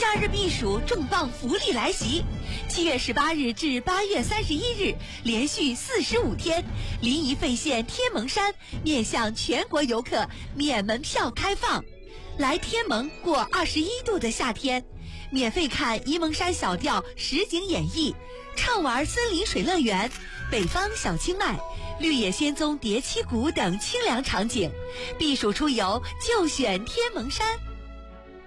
12日避暑重磅福利来袭，7月18日至8月31日，连续45天，临沂费县天蒙山面向全国游客免门票开放。来天蒙过21度的夏天，免费看沂蒙山小调实景演绎，畅玩森林水乐园、北方小清迈、绿野仙踪叠七谷等清凉场景。避暑出游就选天蒙山。